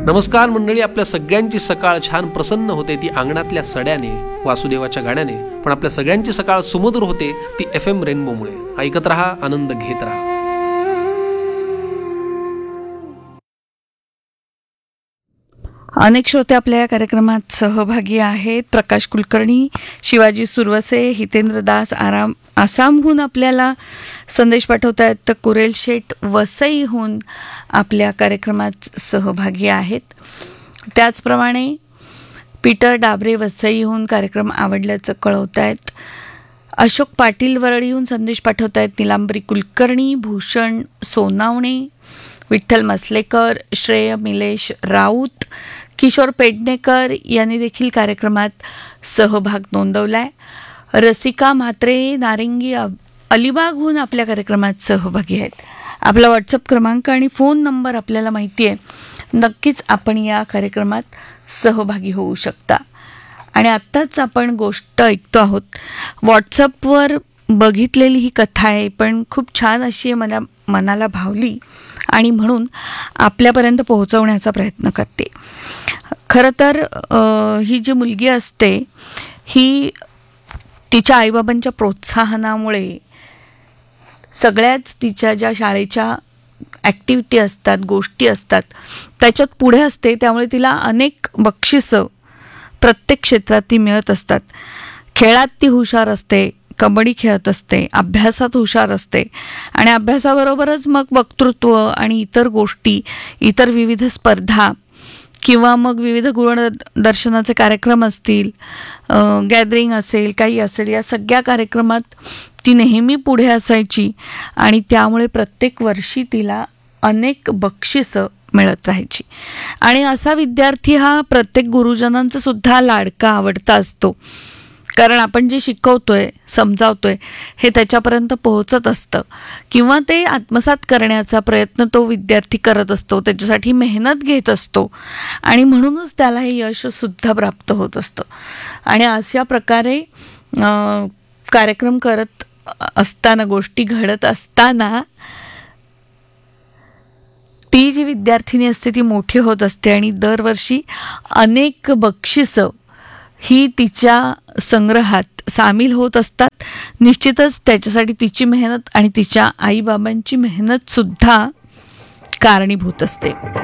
नमस्कार मंडळी, आपल्या सगळ्यांची सकाळ छान प्रसन्न होते ती अंगणातल्या सड्याने, वासुदेवाच्या गाण्याने, पण आपल्या सगळ्यांची सकाळ सुमधुर होते ती FM रेनबोमुळे. ऐकत रहा, आनंद घेत राहा. अनेक श्रोते आपल्या या कार्यक्रमात सहभागी आहेत. प्रकाश कुलकर्णी, शिवाजी सुरवसे, हितेंद्र दास आसामहून आपल्याला संदेश पाठवत आहेत, तर कुरेल शेठ वसईहून आपल्या कार्यक्रमात सहभागी आहेत. त्याचप्रमाणे पीटर डाबरे वसईहून कार्यक्रम आवडल्याचं कळवत आहेत. अशोक पाटील वरळीहून संदेश पाठवत आहेत. निलांबरी कुलकर्णी, भूषण सोनावणे, विठ्ठल मसलेकर, श्रेय मिलेश राऊत, किशोर पेडणेकर यांनी देखील कार्यक्रमात सहभाग नोंदवलाय. रसिका म्हात्रे नारिंगी अलिबागहून आपल्या कार्यक्रमात सहभागी आहेत. आपला व्हॉट्सअप क्रमांक आणि फोन नंबर आपल्याला माहिती आहे. नक्कीच आपण या कार्यक्रमात सहभागी होऊ शकता. आणि आत्ताच आपण गोष्ट ऐकतो आहोत. व्हॉट्सअपवर बघितलेली ही कथा आहे, पण खूप छान अशी मला मनाला भावली आणि म्हणून आपल्यापर्यंत पोहोचवण्याचा प्रयत्न करते. खरं तर ही जी मुलगी असते ही तिच्या आईबाबांच्या प्रोत्साहनामुळे सगळ्याच तिच्या ज्या शाळेच्या ॲक्टिव्हिटी असतात, गोष्टी असतात, त्याच्यात पुढे असते. त्यामुळे तिला अनेक बक्षिसं प्रत्येक क्षेत्रात ती मिळत असतात. खेळात ती हुशार असते, कबड्डी खेळत असते, अभ्यासात हुशार असते आणि अभ्यासाबरोबरच मग वक्तृत्व आणि इतर गोष्टी, इतर विविध स्पर्धा किंवा मग विविध गुणदर्शनाचे कार्यक्रम असतील, गॅदरिंग असेल, काही असेल, या सगळ्या कार्यक्रमात ती नेहमी पुढे असायची आणि त्यामुळे प्रत्येक वर्षी तिला अनेक बक्षिसं मिळत राहायची. आणि असा विद्यार्थी हा प्रत्येक गुरुजनांचा सुद्धा लाडका आवडता असतो, कारण आपण जे शिकवतोय, समजावतोय हे त्याच्यापर्यंत पोहोचत असतं किंवा ते आत्मसात करण्याचा प्रयत्न तो विद्यार्थी करत असतो, त्याच्यासाठी मेहनत घेत असतो आणि म्हणूनच त्याला हे यशसुद्धा प्राप्त होत असतं. आणि अशा प्रकारे कार्यक्रम करत असताना, गोष्टी घडत असताना ती जी विद्यार्थिनी असते ती मोठी होत असते आणि दरवर्षी अनेक बक्षिसं ही तिच्या संग्रहात सामील होत असतात. निश्चितच त्याच्यासाठी तिची मेहनत आणि तिच्या आईबाबांची मेहनत सुद्धा कारणीभूत असते.